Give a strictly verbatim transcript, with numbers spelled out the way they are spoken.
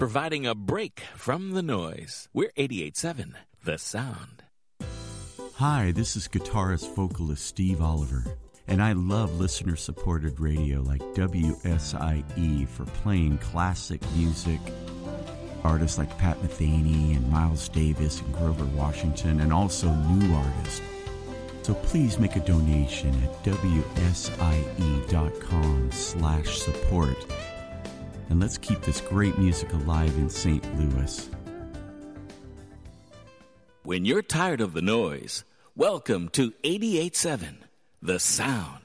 providing a break from the noise. We're eighty-eight point seven, The Sound. Hi, this is guitarist vocalist Steve Oliver, and I love listener-supported radio like W S I E for playing classic music. Artists like Pat Metheny and Miles Davis and Grover Washington, and also new artists. So please make a donation at W S I E dot com slash support. And let's keep this great music alive in Saint Louis. When you're tired of the noise, welcome to eighty-eight point seven, The Sound.